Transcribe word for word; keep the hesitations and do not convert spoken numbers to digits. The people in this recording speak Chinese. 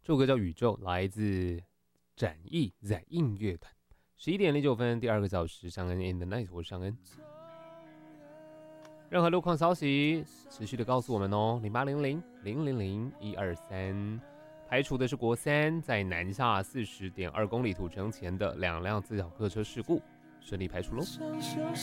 这首歌叫《宇宙》，来自展翼在音乐团。十一点零九分，第二个小时，尚恩 in the night， 我是尚恩。任何路况消息，持续的告诉我们哦，零八零零零零零一二三。排除的是国三在南下四十点二公里土城前的两辆自小客车事故，顺利排除喽。